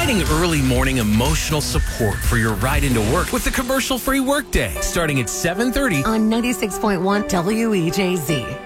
providing early morning emotional support for your ride into work with the commercial-free workday, starting at 7:30 on 96.1 WEJZ.